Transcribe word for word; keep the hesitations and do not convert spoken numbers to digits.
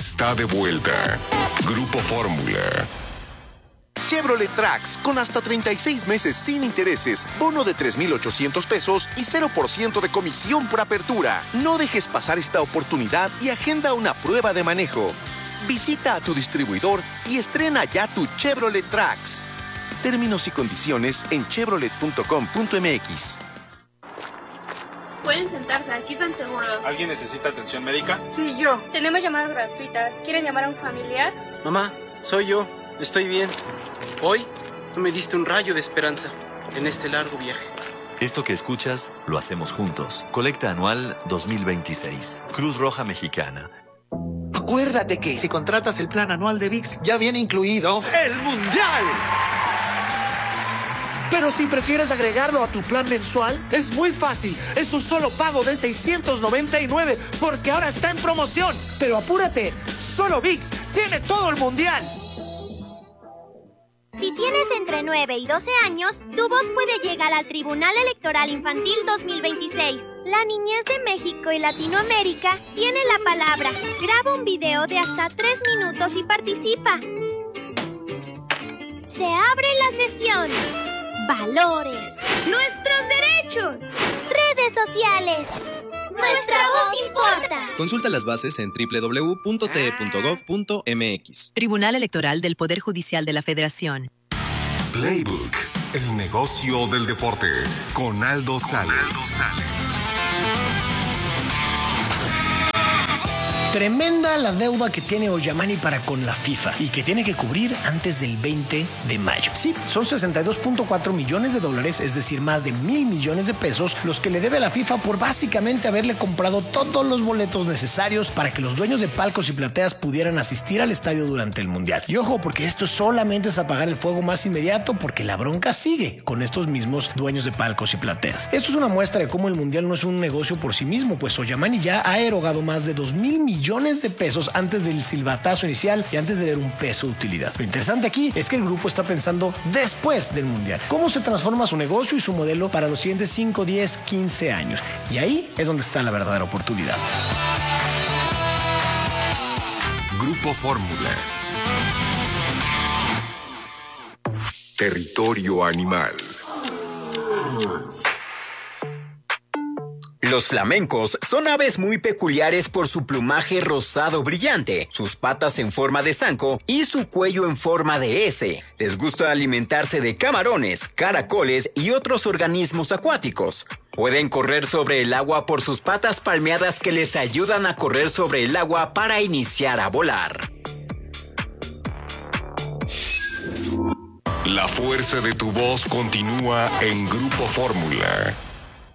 está de vuelta. Grupo Fórmula. Chevrolet Trax, con hasta treinta y seis meses sin intereses, bono de tres mil ochocientos pesos y cero por ciento de comisión por apertura. No dejes pasar esta oportunidad y agenda una prueba de manejo. Visita a tu distribuidor y estrena ya tu Chevrolet Trax. Términos y condiciones en chevrolet punto com punto m x. Pueden sentarse, aquí están seguros. ¿Alguien necesita atención médica? Sí, yo. Tenemos llamadas gratuitas. ¿Quieren llamar a un familiar? Mamá, soy yo. Estoy bien. Hoy tú me diste un rayo de esperanza en este largo viaje. Esto que escuchas, lo hacemos juntos. Colecta anual dos mil veintiséis. Cruz Roja Mexicana. Acuérdate que si contratas el plan anual de V I X, ya viene incluido el Mundial. Pero si prefieres agregarlo a tu plan mensual, es muy fácil. Es un solo pago de seiscientos noventa y nueve porque ahora está en promoción. Pero apúrate, solo V I X tiene todo el Mundial. Si tienes entre nueve y doce años, tu voz puede llegar al Tribunal Electoral Infantil dos mil veintiséis. La niñez de México y Latinoamérica tiene la palabra. Graba un video de hasta tres minutos y participa. Se abre la sesión. Valores. Nuestros derechos. Redes sociales. Nuestra voz importa. Consulta las bases en doble u doble u doble u punto t e punto gov punto m x. Tribunal Electoral del Poder Judicial de la Federación. Playbook, el negocio del deporte, con Aldo Sales. Tremenda la deuda que tiene Ollamani para con la FIFA y que tiene que cubrir antes del veinte de mayo. Sí, son sesenta y dos punto cuatro millones de dólares, es decir, más de mil millones de pesos, los que le debe a la FIFA por básicamente haberle comprado todos los boletos necesarios para que los dueños de palcos y plateas pudieran asistir al estadio durante el Mundial. Y ojo, porque esto solamente es apagar el fuego más inmediato, porque la bronca sigue con estos mismos dueños de palcos y plateas. Esto es una muestra de cómo el Mundial no es un negocio por sí mismo, pues Ollamani ya ha erogado más de dos mil millones de pesos antes del silbatazo inicial y antes de ver un peso de utilidad. Lo interesante aquí es que el grupo está pensando después del Mundial. ¿Cómo se transforma su negocio y su modelo para los siguientes cinco, diez, quince años? Y ahí es donde está la verdadera oportunidad. Grupo Fórmula. Territorio animal. Los flamencos son aves muy peculiares por su plumaje rosado brillante, sus patas en forma de zanco y su cuello en forma de S. Les gusta alimentarse de camarones, caracoles y otros organismos acuáticos. Pueden correr sobre el agua por sus patas palmeadas que les ayudan a correr sobre el agua para iniciar a volar. La fuerza de tu voz continúa en Grupo Fórmula.